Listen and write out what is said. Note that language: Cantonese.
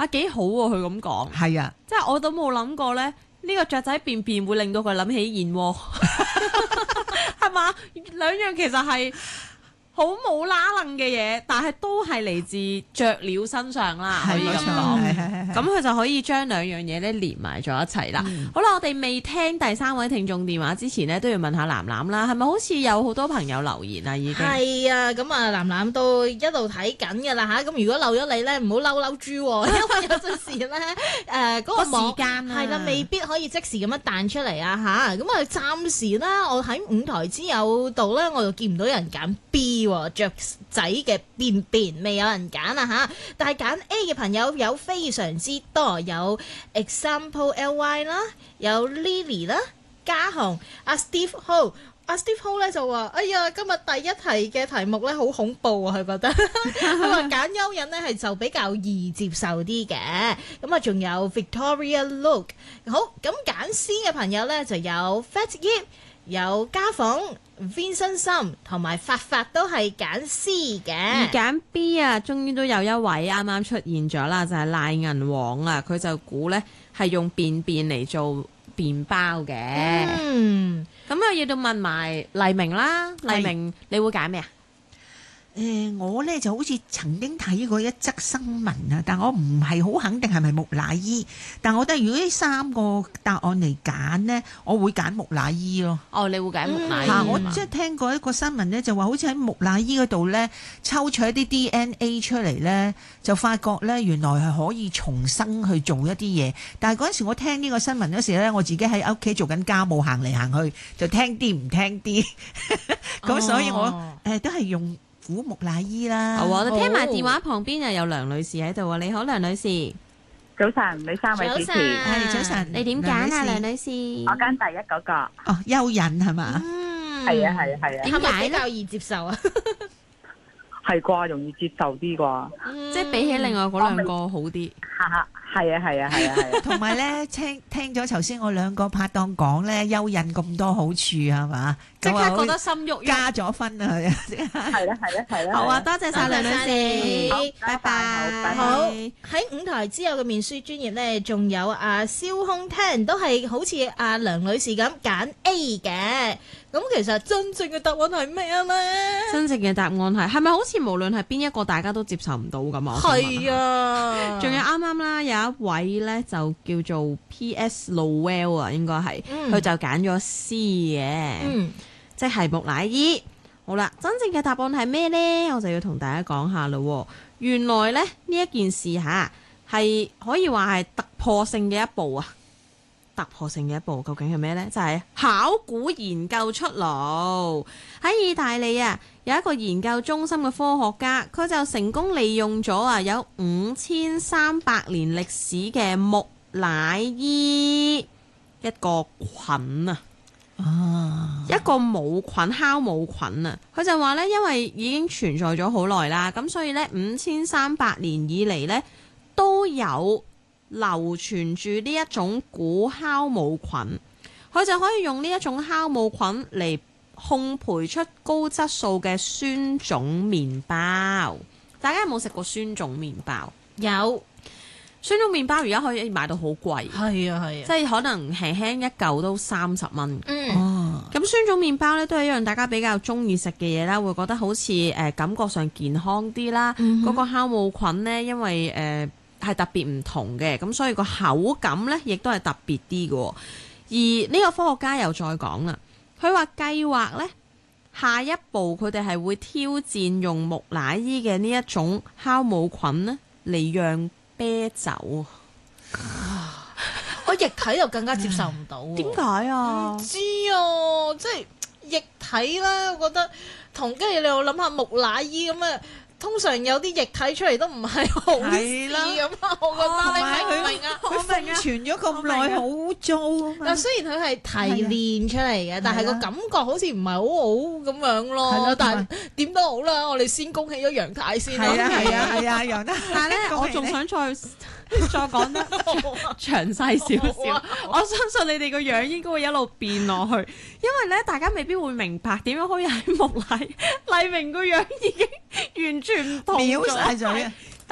啊幾好喎，佢咁講。 係啊， 即係我都冇諗過咧，呢個雀仔便便會令到佢諗起燕窩，係嘛？兩樣其實係好冇啦楞嘅嘢，但係都係嚟自雀鳥身上啦，可以咁講。咁佢就可以將兩樣嘢咧連埋咗一齊啦。好啦，我哋未聽第三位聽眾電話之前呢，都要問下藍藍啦，係咪好似有好多朋友留言啊？已經係啊，咁啊藍藍都一路睇緊㗎啦嚇。咁如果漏咗你咧，唔好嬲豬喎，因為有陣時咧嗰個時間係啦，未必可以即時咁樣彈出嚟啊嚇。咁啊暫時啦，我喺5台之友度咧，我就見唔到有人揀 B 喎，雀仔嘅便便未有人揀啊嚇。但係揀 A 嘅朋友有非常之多，有 example ly 啦，有 Lily 啦，嘉紅，阿 Steve Ho。阿 Steve Ho 咧就話：哎呀，今日第一題嘅題目咧好恐怖啊！佢覺得佢話揀蚯蚓咧係就比較易接受啲嘅。咁啊，仲有 Victoria Look。好，咁揀 C 嘅朋友咧就有 Fat Yip、有家鳳、Vincent Sum 同埋發發都係揀 C 嘅。 而揀 B 啊，終於都有一位啱啱出現咗啦，就係賴銀王啊！佢就估咧係用便便嚟做便包嘅。咁啊，要到問埋黎明啦，黎明你會揀咩啊？ 我咧就好似曾經睇過一則新聞啊，但我唔係好肯定係咪木乃伊，但我覺得如果呢3個答案嚟揀呢，我會揀木乃伊咯。 哦，你會揀木乃伊我即係聽過一個新聞呢，就話好似喺木乃伊嗰度呢，抽取一啲 DNA 出嚟呢，就發覺呢原來係可以重生去做一啲嘢。但係嗰陣時我聽呢個新聞嗰時呢，我自己喺屋企做緊家務，行嚟行去就聽啲唔聽啲，咁所以我都係用估木乃伊啦。 好，我哋聽埋電話旁邊又有梁女士喺度啊！你好，梁女士。 早晨，你3位主持， 係早晨， 你點揀啊，梁女士？ 我揀第一嗰個。 哦，蚯蚓係嘛？ 係啊係啊係啊。 點解比較易接受啊？ 係啩，容易接受啲啩。 即係比起另外嗰兩個好啲。 係啊係啊係啊係啊。 同埋咧，聽咗頭先我兩個拍檔講咧，蚯蚓咁多好處係嘛？ 即刻覺得心喐喐， 加咗分啊！ 係啦係啦係啦。 好啊，多謝晒梁女士，拜拜。 好，喺5台之後嘅面書專頁咧，仲有燒空聽都係好似阿梁女士咁揀 A 嘅。咁其實真正嘅答案係咩啊咧？ 真正嘅答案係咪好似無論係邊一個大家都接受唔到咁啊？ 係啊， 仲有啱啱啦，有一位咧就叫做 P.S. Lowell 啊，應該係佢就揀咗 C 嘅，即係木乃伊。好啦，真正嘅答案係咩呢？我就要同大家講下咯。原來咧呢一件事嚇係可以話係突破性嘅一步啊！突破性嘅一步究竟係咩呢？就係考古研究出爐。喺意大利啊，有一個研究中心嘅科學家，佢就成功利用咗有5300年歷史嘅木乃伊一個菌啊，一個母菌酵母菌啊。佢就話呢，因為已經存在咗好耐啦，咁所以呢5300年以嚟呢都有流傳住呢一種古酵母菌，佢就可以用呢一種酵母菌嚟烘焙出高質素嘅酸種麵包。大家有冇食過酸種麵包？ 有。 酸種麵包而家可以買到好貴， 係啊係啊， 即係可能輕輕一嚿都30蚊。咁酸種麵包咧都係一樣大家比較中意食嘅嘢啦，會覺得好似感覺上健康啲啦。嗰個酵母菌呢，因為係特別唔同嘅，咁所以個口感呢亦都係特別啲嘅。而呢個科學家又再講啦，佢話計劃呢下一步佢哋係會挑戰用木乃伊嘅呢一種酵母菌呢嚟釀啤酒。 我液體就更加接受唔到。 點解啊？ 唔知啊，即係液體啦，我覺得跟住你又諗下木乃伊咁啊。通常有啲液體出嚟都唔係好事咁啊，我覺得你明唔明啊？ 佢封存咗咁耐，好污糟啊嘛。 嗱，雖然佢係提煉出嚟嘅，但係個感覺好似唔係好好咁樣咯。係咯，但係點都好啦，我哋先恭喜咗楊太先啦。 係啊，楊太。 但係咧，我仲想再講得詳細少少。我相信你哋個樣應該會一路變落去，因為咧大家未必會明白點樣可以喺木乃黎明個樣已經完全唔同秒晒咗。